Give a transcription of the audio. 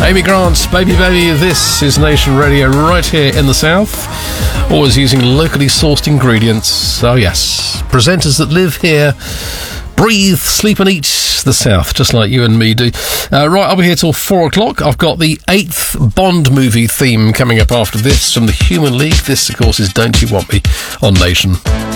Amy Grant, Baby Baby, this is Nation Radio right here in the South. Always using locally sourced ingredients. Oh yes, presenters that live here, breathe, sleep and eat the South, just like you and me do. Right, I'll be here till 4 o'clock. I've got the 8th Bond movie theme coming up after this from the Human League. This, of course, is Don't You Want Me on Nation.